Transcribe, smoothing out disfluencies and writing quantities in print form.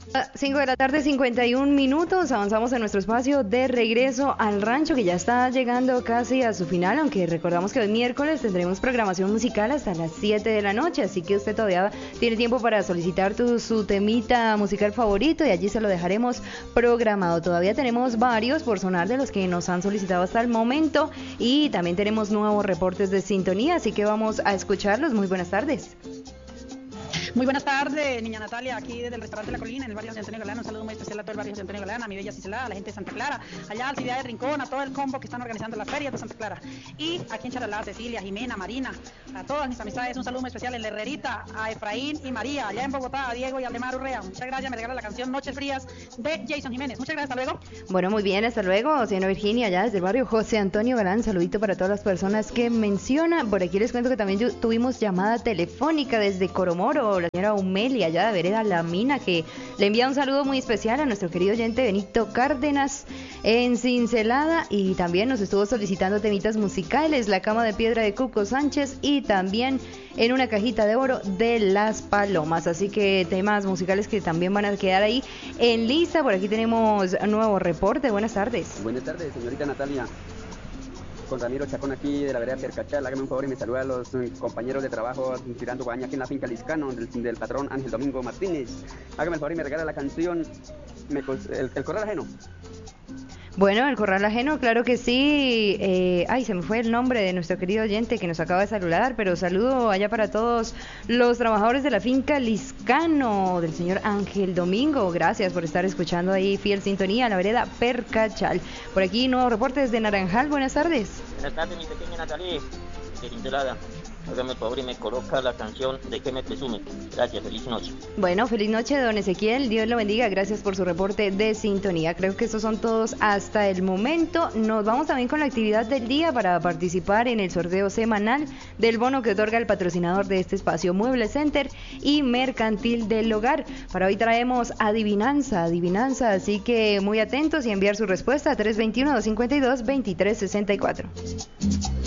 5 de la tarde, 51 minutos. Avanzamos en nuestro espacio de regreso al rancho, que ya está llegando casi a su final, aunque recordamos que hoy miércoles tendremos programación musical hasta las 7 de la noche, así que usted todavía tiene tiempo para solicitar su temita musical favorito y allí se lo dejaremos programado. Todavía tenemos varios por sonar de los que nos han solicitado hasta el momento y también tenemos nuevos reportes de sintonía, así que vamos a escucharlos. Muy buenas tardes. Muy buenas tardes, niña Natalia, aquí desde el restaurante La Colina, en el barrio José Antonio Galán. Un saludo muy especial a todo el barrio José Antonio Galán, a mi bella Cicelada, a la gente de Santa Clara, allá al Ciudad de Rincón, a todo el combo que están organizando las ferias de Santa Clara. Y aquí en Charalá, Cecilia, Jimena, Marina, a todas mis amistades, un saludo muy especial en la Herrerita, a Efraín y María, allá en Bogotá, a Diego y Aldemar Urrea. Muchas gracias, me regala la canción Noches Frías de Jason Jiménez. Muchas gracias, hasta luego. Bueno, muy bien, hasta luego, señora Virginia, allá desde el barrio José Antonio Galán. Saludito para todas las personas que mencionan. Por aquí les cuento que también tuvimos llamada telefónica desde Coromoro, la señora Umelia, allá de Vereda La Mina, que le envía un saludo muy especial a nuestro querido oyente Benito Cárdenas en Cincelada, y también nos estuvo solicitando temitas musicales, La Cama de Piedra de Cuco Sánchez y también En una cajita de oro de Las Palomas, así que temas musicales que también van a quedar ahí en lista. Por aquí tenemos un nuevo reporte. Buenas tardes. Buenas tardes, señorita Natalia. Con Ramiro Chacón aquí de la vereda Percachal. Hágame un favor y me saluda a los compañeros de trabajo tirando guaña aquí en la finca Liscano del patrón Ángel Domingo Martínez. Hágame el favor y me regala la canción el Corral Ajeno. Bueno, el Corral Ajeno, claro que sí. Se me fue el nombre de nuestro querido oyente que nos acaba de saludar, pero saludo allá para todos los trabajadores de la finca Liscano, del señor Ángel Domingo. Gracias por estar escuchando ahí, fiel sintonía, la vereda Percachal. Por aquí, nuevo reporte desde Naranjal. Buenas tardes. Buenas tardes, mi pequeña Natalie, de Cincelada. Hágame el favor y me coloca la canción de Que me presume. Gracias, feliz noche. Bueno, feliz noche, don Ezequiel, Dios lo bendiga, gracias por su reporte de sintonía. Creo que estos son todos hasta el momento. Nos vamos también con la actividad del día para participar en el sorteo semanal del bono que otorga el patrocinador de este espacio, Mueble Center y Mercantil del Hogar. Para hoy traemos adivinanza, así que muy atentos y enviar su respuesta a 321-252-2364.